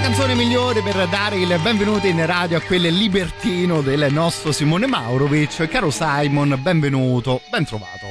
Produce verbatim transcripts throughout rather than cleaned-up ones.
canzone migliore per dare il benvenuto in radio a quel libertino del nostro Simone Maurovic. Caro Simon, benvenuto, ben trovato.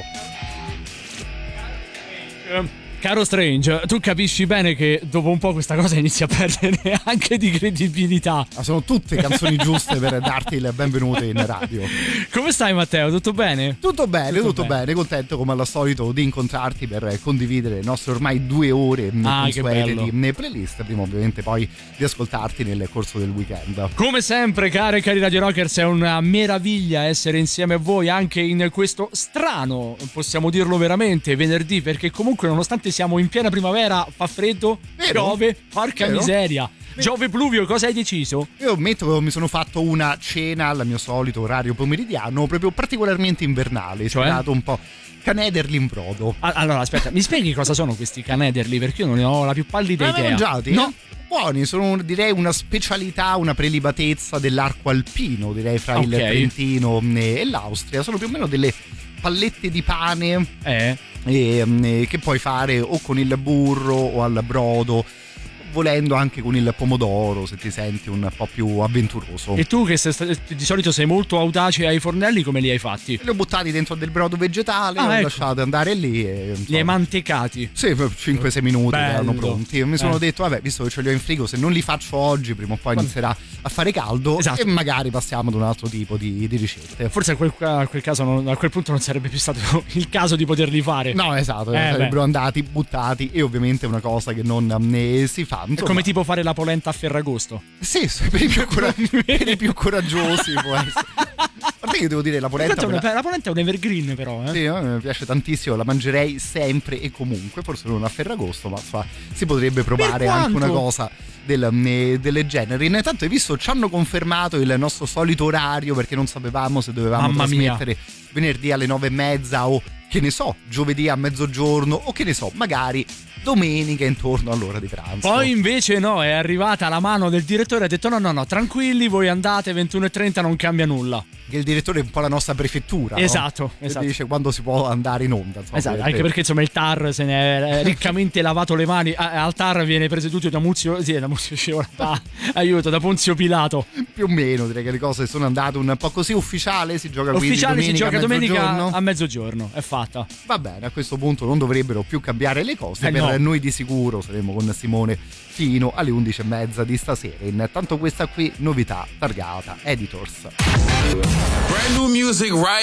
Caro Strange, tu capisci bene che dopo un po' questa cosa inizia a perdere anche di credibilità. Ma sono tutte canzoni giuste per darti il benvenuto in radio. Come stai, Matteo? Tutto bene? Tutto bene, tutto, tutto bene. bene, contento come al solito di incontrarti per condividere le nostre ormai due ore ah, consuete di playlist, prima ovviamente poi di ascoltarti nel corso del weekend. Come sempre, care e cari Radio Rockers, è una meraviglia essere insieme a voi anche in questo strano, possiamo dirlo veramente, venerdì, perché comunque nonostante siamo in piena primavera, fa freddo, Vero? piove, porca Vero? miseria. Giove pluvio, cosa hai deciso? Io ammetto che mi sono fatto una cena al mio solito orario pomeridiano, proprio particolarmente invernale, Cioè? ispirato un po' canederli in brodo. Allora, aspetta, mi spieghi cosa sono questi canederli? Perché io non ne ho la più pallida Ma idea. li hai mangiati? No. Buoni, sono direi una specialità, una prelibatezza dell'arco alpino, direi fra il Ok. Trentino e l'Austria. Sono più o meno delle pallette di pane Eh? e, e, che puoi fare o con il burro o al brodo, volendo anche con il pomodoro se ti senti un po' più avventuroso. E tu che sei, di solito sei molto audace ai fornelli, come li hai fatti? Li ho buttati dentro del brodo vegetale, Ah, ho ecco. lasciato andare lì e Li hai mantecati? sì, cinque sei minuti Bello. erano pronti. Mi sono Eh. detto, vabbè, visto che ce li ho in frigo, se non li faccio oggi, prima o poi Quando- inizierà a fare caldo, Esatto. e magari passiamo ad un altro tipo di, di ricette. Forse a quel, a quel caso non- a quel punto non sarebbe più stato il caso di poterli fare. No, esatto, Eh, sarebbero andati buttati, e ovviamente è una cosa che non ne si fa. È Insomma, come tipo fare la polenta a Ferragosto. sì, sì, per i più, cora- per i più coraggiosi può essere. Guarda che io devo dire, la polenta Questa è me una- la- la polenta è un evergreen, però. Eh? sì, a me piace tantissimo, la mangerei sempre e comunque, forse non a Ferragosto, ma insomma, si potrebbe provare Per anche una quanto? cosa del, eh, del genere. Intanto hai visto, ci hanno confermato il nostro solito orario, perché non sapevamo se dovevamo Mamma mia. trasmettere venerdì alle nove e mezza o che ne so, giovedì a mezzogiorno o che ne so, magari domenica intorno all'ora di pranzo. Poi invece no, è arrivata la mano del direttore e ha detto no no no, tranquilli, voi andate, ventuno e trenta, non cambia nulla. Che il direttore è un po' la nostra prefettura, no? Esatto, Che esatto. dice quando si può andare in onda, insomma, Esatto, per- anche perché insomma il T A R se ne è riccamente lavato le mani. A- Al T A R viene presieduto da Muzio, sì, da Muzio Scevola, da, aiuto, da Ponzio Pilato. più o meno direi che le cose sono andate un po' così. Ufficiale si gioca quindi Ufficiale si domenica gioca a domenica mezzogiorno? a mezzogiorno, è fatta. Va bene, a questo punto non dovrebbero più cambiare le cose. Eh, per no. noi di sicuro saremo con Simone fino alle undici e mezza di stasera. Intanto questa qui, novità targata Editors. Brand new music right